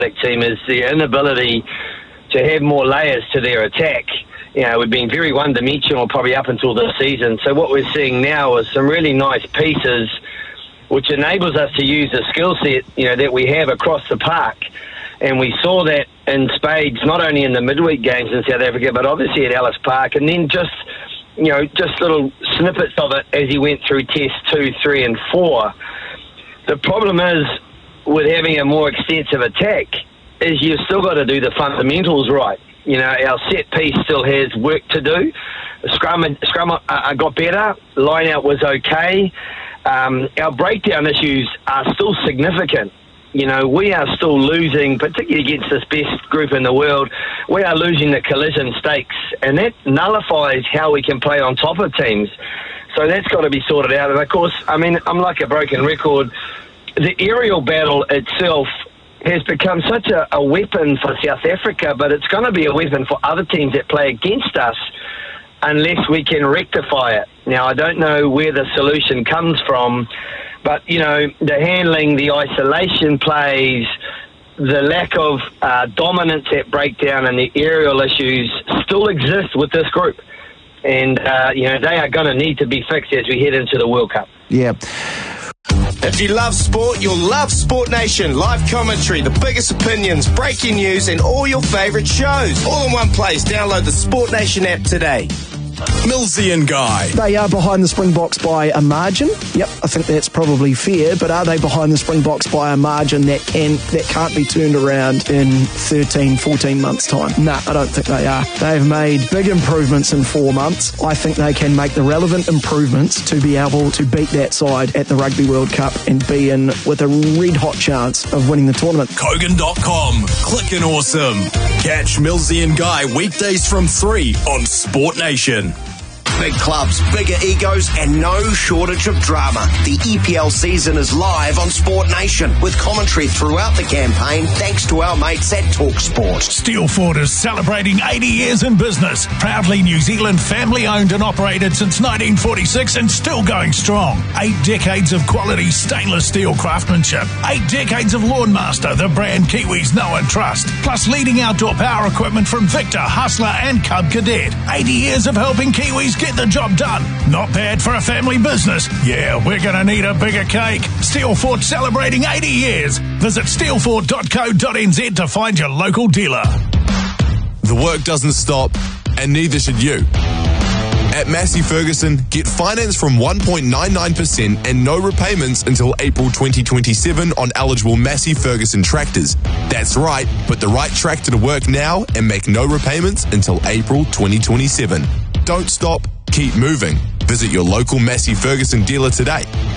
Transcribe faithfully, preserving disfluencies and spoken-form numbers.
team is the inability to have more layers to their attack. You know, we've been very one-dimensional probably up until this season. So what we're seeing now is some really nice pieces, which enables us to use the skill set, you know, that we have across the park. And we saw that in spades, not only in the midweek games in South Africa, but obviously at Ellis Park. And then just, you know, just little snippets of it as he went through test two, three, and four. The problem is, with having a more extensive attack, is you've still got to do the fundamentals right. You know, our set piece still has work to do. Scrum, scrum uh, got better. Line out was okay. Um, our breakdown issues are still significant. You know, we are still losing, particularly against this best group in the world, we are losing the collision stakes, and that nullifies how we can play on top of teams. So that's got to be sorted out. And, of course, I mean, I'm like a broken record. The aerial battle itself has become such a, a weapon for South Africa, but it's going to be a weapon for other teams that play against us unless we can rectify it. Now, I don't know where the solution comes from, but, you know, the handling, the isolation plays, the lack of uh, dominance at breakdown and the aerial issues still exist with this group. And, uh, you know, they are going to need to be fixed as we head into the World Cup. Yeah. If you love sport, you'll love Sport Nation. Live commentary, the biggest opinions, breaking news, and all your favourite shows. All in one place. Download the Sport Nation app today. Millsy and Guy. They are behind the Springboks by a margin. Yep, I think that's probably fair. But are they behind the Springboks by a margin that can that can't be turned around in thirteen, fourteen months' time? No, I don't think they are. They've made big improvements in four months. I think they can make the relevant improvements to be able to beat that side at the Rugby World Cup and be in with a red-hot chance of winning the tournament. Kogan dot com. Clickin' awesome. Catch Millsy and Guy weekdays from three on Sport Nation. Big clubs, bigger egos, and no shortage of drama. The E P L season is live on Sport Nation with commentary throughout the campaign thanks to our mates at TalkSport. Steelfort is celebrating eighty years in business. Proudly New Zealand family-owned and operated since nineteen forty-six and still going strong. Eight decades of quality stainless steel craftsmanship. Eight decades of Lawnmaster, the brand Kiwis know and trust. Plus leading outdoor power equipment from Victor, Hustler and Cub Cadet. eighty years of helping Kiwis get the job done. Not bad for a family business. Yeah, we're going to need a bigger cake. Steelfort celebrating eighty years. Visit steelfort dot co dot n z to find your local dealer. The work doesn't stop, and neither should you. At Massey Ferguson, get finance from one point nine nine percent and no repayments until April twenty twenty-seven on eligible Massey Ferguson tractors. That's right, put the right tractor to work now and make no repayments until April twenty twenty-seven. Don't stop, keep moving. Visit your local Massey Ferguson dealer today.